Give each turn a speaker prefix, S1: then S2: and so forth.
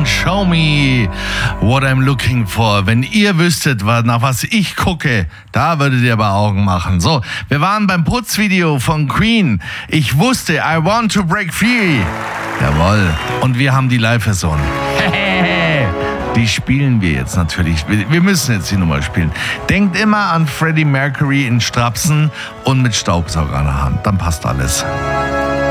S1: Show Me What I'm Looking For. Wenn ihr wüsstet, nach was ich gucke, da würdet ihr aber Augen machen. So, wir waren beim Putzvideo von Queen. Ich wusste, I Want to Break Free. Jawohl. Und wir haben die Live-Version. Die spielen wir jetzt natürlich. Wir müssen jetzt die Nummer spielen. Denkt immer an Freddie Mercury in Strapsen und mit Staubsauger an der Hand. Dann passt alles.